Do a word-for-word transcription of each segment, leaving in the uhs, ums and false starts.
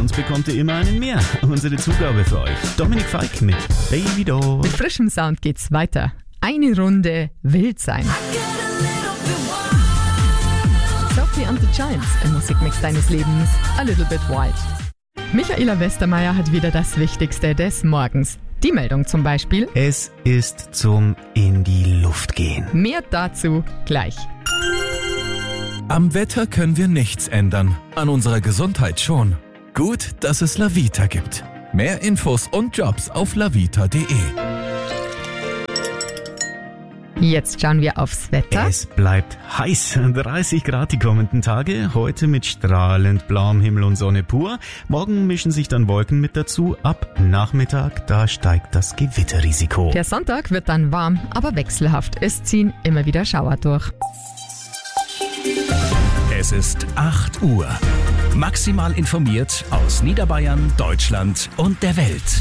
sonst bekommt ihr immer einen mehr. Unsere Zugabe für euch. Dominik Falk mit Baby Doll. Mit frischem Sound geht's weiter. Eine Runde wild sein. Sophie and the Giants im Musikmix deines Lebens. A little bit wild. Michaela Westermeier hat wieder das Wichtigste des Morgens. Die Meldung zum Beispiel. Es ist zum in die Luft gehen. Mehr dazu gleich. Am Wetter können wir nichts ändern, an unserer Gesundheit schon. Gut, dass es Lavita gibt. Mehr Infos und Jobs auf lavita punkt de. Jetzt schauen wir aufs Wetter. Es bleibt heiß, dreißig Grad die kommenden Tage, heute mit strahlend blauem Himmel und Sonne pur. Morgen mischen sich dann Wolken mit dazu, ab Nachmittag, da steigt das Gewitterrisiko. Der Sonntag wird dann warm, aber wechselhaft. Es ziehen immer wieder Schauer durch. Es ist acht Uhr. Maximal informiert aus Niederbayern, Deutschland und der Welt.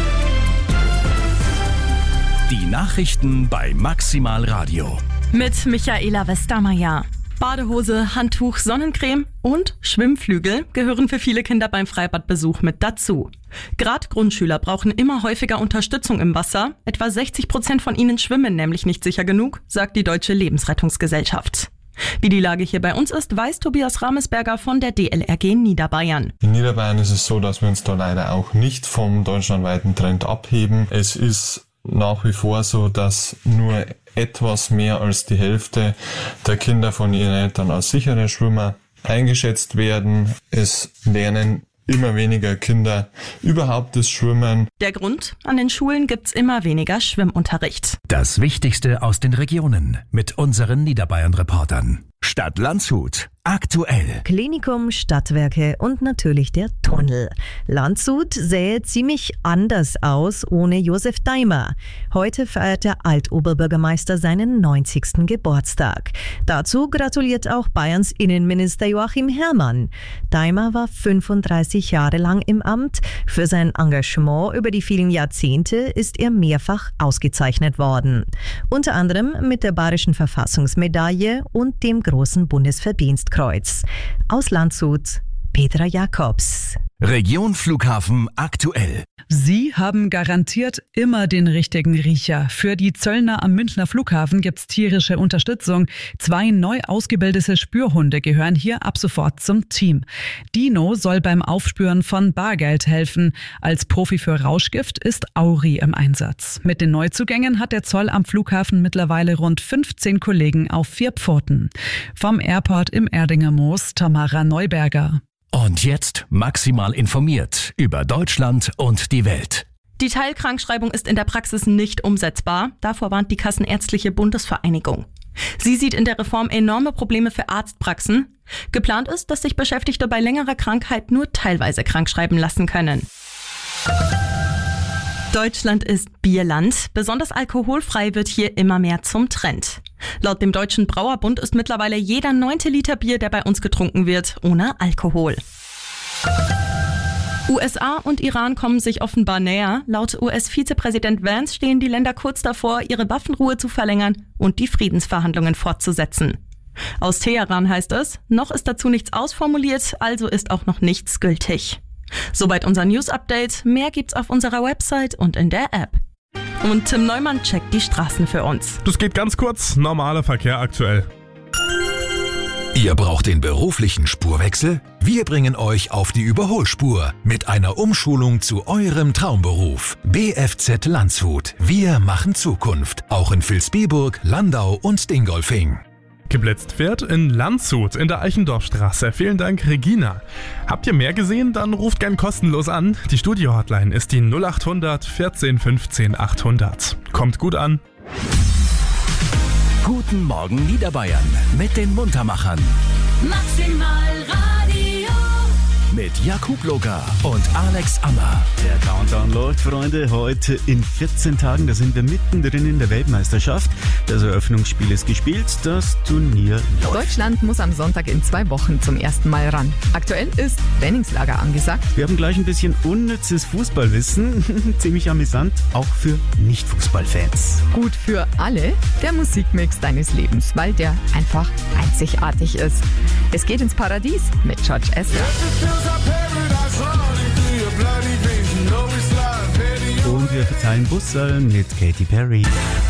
Die Nachrichten bei Maximal Radio. Mit Michaela Westermeier. Badehose, Handtuch, Sonnencreme und Schwimmflügel gehören für viele Kinder beim Freibadbesuch mit dazu. Gerade Grundschüler brauchen immer häufiger Unterstützung im Wasser. Etwa sechzig Prozent von ihnen schwimmen nämlich nicht sicher genug, sagt die Deutsche Lebensrettungsgesellschaft. Wie die Lage hier bei uns ist, weiß Tobias Ramesberger von der D L R G Niederbayern. In Niederbayern ist es so, dass wir uns da leider auch nicht vom deutschlandweiten Trend abheben. Es ist nach wie vor so, dass nur etwas mehr als die Hälfte der Kinder von ihren Eltern als sichere Schwimmer eingeschätzt werden. Es lernen immer weniger Kinder überhaupt das Schwimmen. Der Grund? An den Schulen gibt's immer weniger Schwimmunterricht. Das Wichtigste aus den Regionen mit unseren Niederbayern-Reportern. Stadt Landshut. Aktuell. Klinikum, Stadtwerke und natürlich der Tunnel. Landshut sähe ziemlich anders aus ohne Josef Daimer. Heute feiert der Altoberbürgermeister seinen neunzigsten Geburtstag. Dazu gratuliert auch Bayerns Innenminister Joachim Herrmann. Daimer war fünfunddreißig Jahre lang im Amt. Für sein Engagement über die vielen Jahrzehnte ist er mehrfach ausgezeichnet worden. Unter anderem mit der Bayerischen Verfassungsmedaille und dem Großen Bundesverdienstkreuz. Aus Landshut, Petra Jakobs. Region Flughafen aktuell. Sie haben garantiert immer den richtigen Riecher. Für die Zöllner am Münchner Flughafen gibt's tierische Unterstützung. Zwei neu ausgebildete Spürhunde gehören hier ab sofort zum Team. Dino soll beim Aufspüren von Bargeld helfen. Als Profi für Rauschgift ist Auri im Einsatz. Mit den Neuzugängen hat der Zoll am Flughafen mittlerweile rund fünfzehn Kollegen auf vier Pfoten. Vom Airport im Erdinger Moos, Tamara Neuberger. Und jetzt maximal informiert über Deutschland und die Welt. Die Teilkrankschreibung ist in der Praxis nicht umsetzbar. Davor warnt die Kassenärztliche Bundesvereinigung. Sie sieht in der Reform enorme Probleme für Arztpraxen. Geplant ist, dass sich Beschäftigte bei längerer Krankheit nur teilweise krankschreiben lassen können. Deutschland ist Bierland. Besonders alkoholfrei wird hier immer mehr zum Trend. Laut dem Deutschen Brauerbund ist mittlerweile jeder neunte Liter Bier, der bei uns getrunken wird, ohne Alkohol. U S A und Iran kommen sich offenbar näher. Laut U S-Vizepräsident Vance stehen die Länder kurz davor, ihre Waffenruhe zu verlängern und die Friedensverhandlungen fortzusetzen. Aus Teheran heißt es, noch ist dazu nichts ausformuliert, also ist auch noch nichts gültig. Soweit unser News-Update. Mehr gibt's auf unserer Website und in der App. Und Tim Neumann checkt die Straßen für uns. Das geht ganz kurz. Normaler Verkehr aktuell. Ihr braucht den beruflichen Spurwechsel? Wir bringen euch auf die Überholspur mit einer Umschulung zu eurem Traumberuf. B F Z Landshut. Wir machen Zukunft. Auch in Vilsbiburg, Landau und Dingolfing. Geblitzt wird in Landshut in der Eichendorfstraße. Vielen Dank, Regina. Habt ihr mehr gesehen? Dann ruft gern kostenlos an. Die Studio-Hotline ist die null acht hundert vierzehn fünfzehn achthundert. Kommt gut an. Guten Morgen Niederbayern mit den Muntermachern. Maximal Radio. Mit Jakub Loga und Alex Ammer. Der Countdown läuft, Freunde. Heute in vierzehn Tagen, da sind wir mittendrin in der Weltmeisterschaft. Das Eröffnungsspiel ist gespielt, das Turnier läuft. Deutschland muss am Sonntag in zwei Wochen zum ersten Mal ran. Aktuell ist Trainingslager angesagt. Wir haben gleich ein bisschen unnützes Fußballwissen. Ziemlich amüsant, auch für Nicht-Fußballfans. Gut für alle, der Musikmix deines Lebens, weil der einfach einzigartig ist. Es geht ins Paradies mit George Ezra. Paradise Lost. verteilen Busse mit Katy Perry.